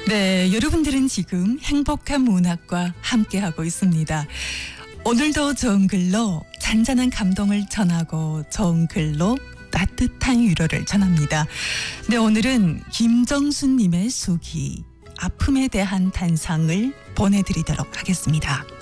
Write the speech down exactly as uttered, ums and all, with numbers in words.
네, 여러분들은 지금 행복한 문학과 함께하고 있습니다. 오늘도 좋은 글로 잔잔한 감동을 전하고 좋은 글로 따뜻한 위로를 전합니다. 네, 오늘은 김정수님의 수기 아픔에 대한 단상을 보내드리도록 하겠습니다.